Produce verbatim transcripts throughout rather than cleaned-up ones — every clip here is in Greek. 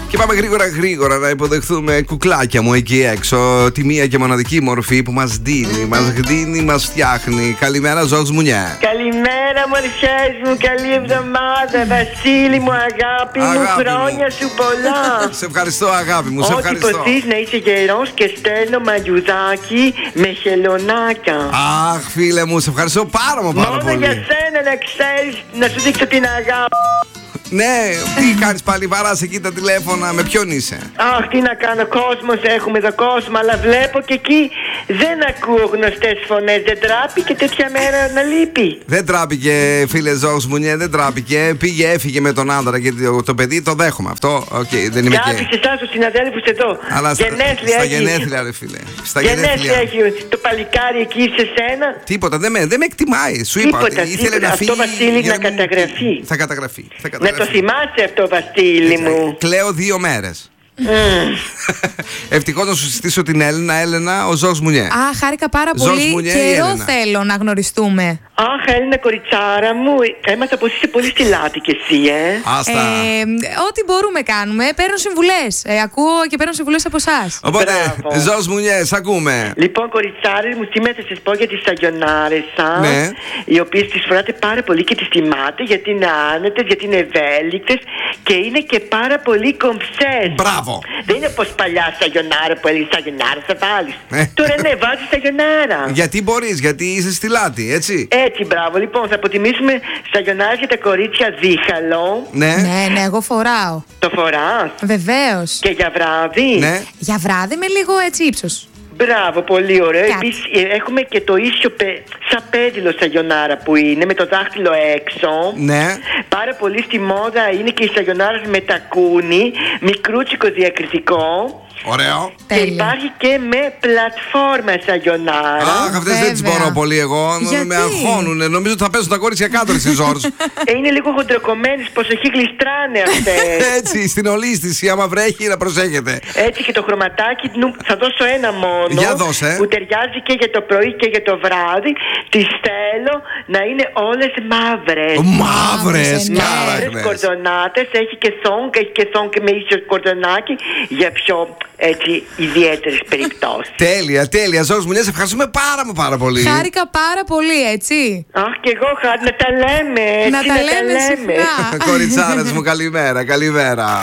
Και πάμε γρήγορα γρήγορα να υποδεχθούμε κουκλάκια μου εκεί έξω. Τη μία και μοναδική μορφή που μας δίνει, μας δίνει, μας φτιάχνει. Καλημέρα, Ζόρζ Μουνιά. Καλημέρα, μορφιές μου, καλή εβδομάδα. Βασίλη μου, αγάπη, αγάπη μου, χρόνια σου πολλά. Σε ευχαριστώ, αγάπη μου, σε Ό,τι ευχαριστώ. Ό,τι ποθείς να είσαι γερός και στέλνω μαγιουδάκι με χελωνάκια. Αχ, φίλε μου, σε ευχαριστώ πάρα μα πάρα Μόνο πολύ. για σένα να ξέρεις, να σου δείξω την αγάπη. Ναι, τι κάνεις πάλι, βαράς εκεί τα τηλέφωνα, με ποιον είσαι? Αχ, τι να κάνω, κόσμος έχουμε εδώ κόσμο, αλλά βλέπω και εκεί δεν ακούω γνωστές φωνές. Δεν τράπηκε τέτοια μέρα να λείπει? Δεν τράπηκε, φίλε Ζόρζ Μουνιέ, δεν τράπηκε. Πήγε, έφυγε με τον άντρα και το, το παιδί, το δέχομαι αυτό. Οκ, okay, δεν είμαι και... και... Κάποιοι εσάς τους συναδέλφους εδώ. Αλλά γενέθλια στα έχει... γενέθλια, ρε φίλε. Στα γενέθλια, γενέθλια έχει το παλικάρι εκεί σε σένα. Τίποτα, δεν με, δεν με εκτιμάει. Σου είπα Τίποτα, ότι ήθελε τίποτα. να φύγει. Αυτό, Βασίλη, να καταγραφεί. Θα καταγραφεί. Θα καταγραφεί. Να το θυμάσαι αυτό, Βασίλη μου. Κλαίω δύο μέρες. Mm. Ευτυχώς να σου συστήσω την Έλενα. Έλενα, ο Ζόρζ Μουνιέ. Α, χάρηκα πάρα πολύ. Μουνιέ, Καιρό θέλω να γνωριστούμε. Αχ, Έλληνα κοριτσάρα μου, έμαθα πως είσαι πολύ στυλάτη κι εσύ, ε. Άστα. Ε, ό,τι μπορούμε κάνουμε. Παίρνω συμβουλές. Ε, ακούω και παίρνω συμβουλές από εσάς. Οπότε, Ζόρζ Μουνιέ, σ' ακούμε. Λοιπόν, κοριτσάρες μου, σήμερα θα σας πω για τις σαγιονάρεσσα. Ναι. Οι οποίες τις φοράτε πάρα πολύ και τις τιμάτε γιατί είναι άνετες, γιατί είναι ευέλικτες και είναι και πάρα πολύ κομψές. Μπράβο. Δεν είναι πως παλιά σαγιονάρα που έλεγε σαγιονάρα θα βάλεις. Ε. Τώρα ναι, βάζεις σαγιονάρα. Γιατί μπορείς, γιατί είσαι στυλάτη, έτσι. Έτσι, μπράβο. Λοιπόν, θα αποτιμήσουμε σαγιονάρες για τα κορίτσια δίχαλο. Ναι. Ναι, ναι, εγώ φοράω. Το φοράς? Βεβαίως. Και για βράδυ? Ναι. Για βράδυ με λίγο έτσι ύψος. Μπράβο, πολύ ωραίο. Κάτι. Επίσης έχουμε και το ίσιο πε... σαν πέδιλο σαγιονάρα που είναι με το δάχτυλο έξω. Ναι. Πάρα πολύ στη μόδα είναι και η σαγιονάρα με τακούνι, μικρούτσικο διακριτικό. Ωραίο. Και Τέλεια. υπάρχει και με πλατφόρμα σαγιονάρα. Αχ, αυτές δεν τις Βέβαια. μπορώ πολύ εγώ. Γιατί? Με αγχώνουνε. Νομίζω ότι θα πέσουν τα κορίτσια κάτω, εσύ, Ζόρζ. Ε, είναι λίγο χοντροκομμένες, προσοχή, γλιστράνε αυτές. Έτσι, στην ολίσθηση, άμα βρέχει, να προσέχετε. Έτσι και το χρωματάκι, νου- θα δώσω ένα μόνο. Για δώσε. Που ταιριάζει και για το πρωί και για το βράδυ. Τις θέλω να είναι όλες μαύρες. Μαύρες, Ναι. Μαύρες κάραγνες. κορδονάτες, έχει και θόγκ, έχει και θόγκ και με ίσιο κορδονάκι για πιο έτσι ιδιαίτερες περιπτώσεις. Τέλεια, τέλεια. Ζόρζ Μουνιέ, σε ευχαριστούμε πάρα μα πάρα πολύ. Χάρηκα πάρα πολύ, έτσι. Αχ, και εγώ χάρη να τα λέμε. Έτσι, Να τα λέμε συχνά. Κοριτσάρες μου, καλημέρα, καλημέρα.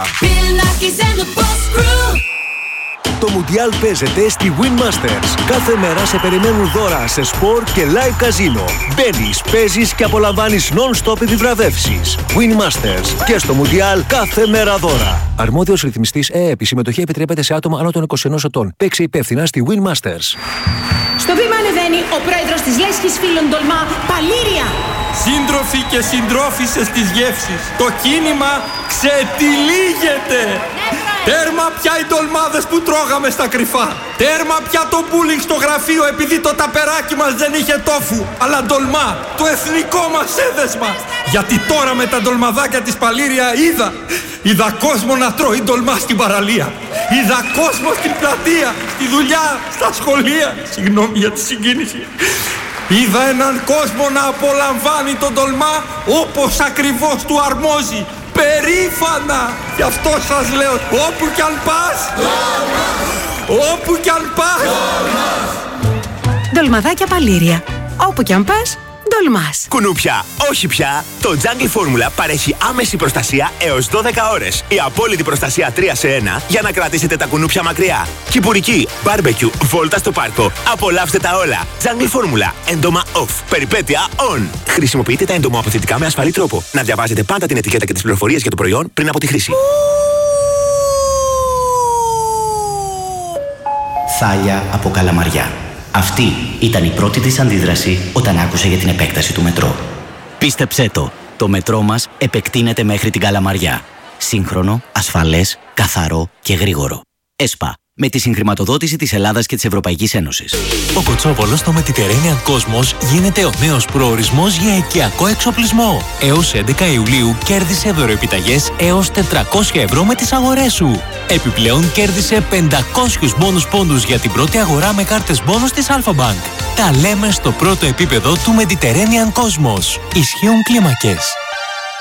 Το Μουντιάλ παίζεται στη Win Masters. Κάθε μέρα σε περιμένουν δώρα σε σπορ και live καζίνο. Μπαίνεις, παίζεις και απολαμβάνεις non-stop επιβραβεύσεις. Win Masters. Και στο Μουντιάλ κάθε μέρα δώρα. Αρμόδιος ρυθμιστής ΕΕΠ. Η συμμετοχή επιτρέπεται σε άτομα άνω των είκοσι ενός ετών. Παίξε υπεύθυνα στη Win Masters. Στο βήμα ανεβαίνει ο πρόεδρος της Λέσχης Φίλων Τολμά, Παλήρια. Σύντροφοι και συντρόφισσες της γεύσης, το κίνημα ξετυλίγεται. Τέρμα πια οι ντολμάδες που τρώγαμε στα κρυφά. Τέρμα πια το μπούλινγκ στο γραφείο επειδή το ταπεράκι μας δεν είχε τόφου, αλλά ντολμά, το εθνικό μας έδεσμα. Γιατί τώρα με τα ντολμαδάκια της Παλήρια είδα, είδα κόσμο να τρώει ντολμά στην παραλία. Είδα κόσμο στην πλατεία, στη δουλειά, στα σχολεία. Συγγνώμη για τη συγκίνηση. Είδα έναν κόσμο να απολαμβάνει τον ντολμά όπως ακριβώς του αρμόζει. Περήφανα! Γι' αυτό σας λέω, όπου κι αν πας, όπου κι αν πας. Ντολμαδάκια Παλήρια. Όπου κι αν πας, ντολμάς. Κουνούπια, όχι πια! Το Jungle Formula παρέχει άμεση προστασία έως δώδεκα ώρες. Η απόλυτη προστασία τρία σε ένα για να κρατήσετε τα κουνούπια μακριά. Κυπουρική, barbecue, βόλτα στο πάρκο. Απολαύστε τα όλα. Jungle Formula. Έντομα off. Περιπέτεια on. Χρησιμοποιείτε τα εντομοαποθετικά με ασφαλή τρόπο. Να διαβάζετε πάντα την ετικέτα και τις πληροφορίες για το προϊόν πριν από τη χρήση. Θάλια από Καλαμαριά. Αυτή ήταν η πρώτη της αντίδραση όταν άκουσε για την επέκταση του μετρό. Πίστεψέ το, το μετρό μας επεκτείνεται μέχρι την Καλαμαριά. Σύγχρονο, ασφαλές, καθαρό και γρήγορο. ΕΣΠΑ. Με τη συγχρηματοδότηση της Ελλάδας και της Ευρωπαϊκής Ένωσης. Ο Κοτσόβολος στο Mediterranean Cosmos γίνεται ο νέος προορισμός για οικιακό εξοπλισμό. Έως έντεκα Ιουλίου κέρδισε δωροεπιταγές έως τετρακόσια ευρώ με τις αγορές σου. Επιπλέον κέρδισε πεντακόσιους μπόνους πόντους για την πρώτη αγορά με κάρτες μπόνους της Alpha Bank. Τα λέμε στο πρώτο επίπεδο του Mediterranean Cosmos. Ισχύουν κλίμακες.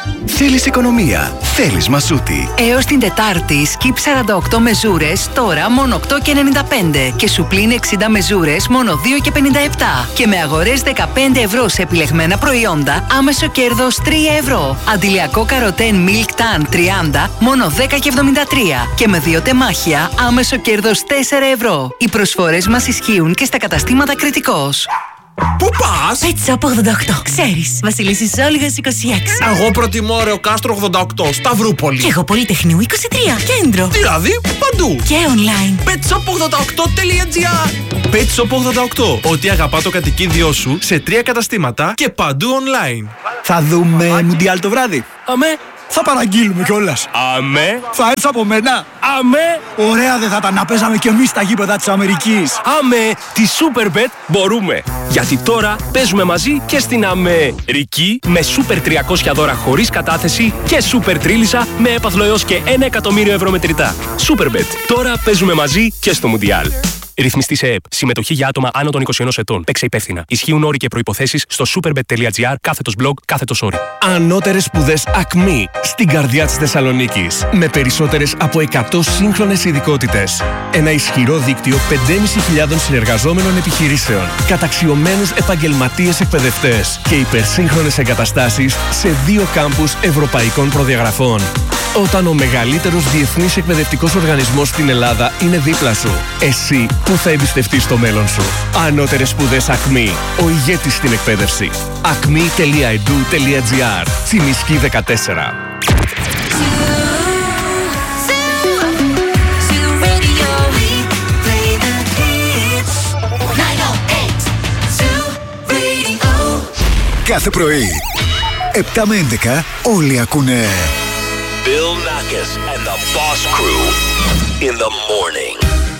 Θέλεις οικονομία, θέλεις Μασούτη. Έως την Τετάρτη, σκιπ σαράντα οκτώ μεζούρες, τώρα μόνο οκτώ και ενενήντα πέντε και σου πλην εξήντα μεζούρες, μόνο δύο και πενήντα επτά. Και με αγορές δεκαπέντε ευρώ σε επιλεγμένα προϊόντα, άμεσο κέρδος τρία ευρώ. Αντιλιακό καροτέν Milk Tan τριάντα, μόνο δέκα και εβδομήντα τρία. Και με δύο τεμάχια, άμεσο κέρδος τέσσερα ευρώ. Οι προσφορές μας ισχύουν και στα καταστήματα Κρητικός. Πού πας? Pet Shop ογδόντα οκτώ. Ξέρεις, Βασιλίσσης Όλγας είκοσι έξι. Εγώ προτιμώ Ρεο Κάστρο ογδόντα οκτώ, Σταυρούπολη. Και εγώ Πολυτεχνείου είκοσι τρία, Κέντρο. Δηλαδή παντού. Και online. πετ σοπ ογδόντα οκτώ τελεία τζι άρ. Pet Shop ογδόντα οκτώ. Ό,τι αγαπά το κατοικίδιό σου σε τρία καταστήματα και παντού online. Θα δούμε Μουντιάλ το βράδυ. Αμέ. Θα παραγγείλουμε κιόλας. Αμέ. Θα έρθει από μένα. Αμέ. Ωραία δεν θα τα να παίζαμε κι εμείς στα γήπεδα της Αμερικής. Αμέ. Τη Superbet μπορούμε. Γιατί τώρα παίζουμε μαζί και στην Αμερική με Super τριακόσια δώρα χωρίς κατάθεση και Super Τρίλισσα με έπαθλο έως και ένα εκατομμύριο ευρώ μετρητά. Superbet. Τώρα παίζουμε μαζί και στο Μουντιάλ. Ρυθμιστή σε ΕΕΠ. Συμμετοχή για άτομα άνω των είκοσι ενός ετών. Παίξε υπεύθυνα. Ισχύουν όροι και προϋποθέσεις στο superbet τελεία τζι άρ κάθετος blog κάθετος όροι. Ανώτερες σπουδές Ακμή στην καρδιά της Θεσσαλονίκης. Με περισσότερες από εκατό σύγχρονες ειδικότητες. Ένα ισχυρό δίκτυο πεντέμισι χιλιάδων συνεργαζόμενων επιχειρήσεων. Καταξιωμένους επαγγελματίες εκπαιδευτές. Και υπερσύγχρονες εγκαταστάσεις σε δύο κάμπους ευρωπαϊκών προδιαγραφών. Όταν ο μεγαλύτερος διεθνής εκπαιδευτικός οργανισμός στην Ελλάδα είναι δίπλα σου, εσύ που θα εμπιστευτείς το μέλλον σου. Ανώτερες σπουδές Ακμή. Ο ηγέτης στην εκπαίδευση. ακμή τελεία ι ντι γιου τελεία τζι άρ. Τσιμισκή δεκατέσσερα. Κάθε πρωί, επτά με έντεκα, όλοι ακούνε Bill Nackis and the Boss Crew in the morning.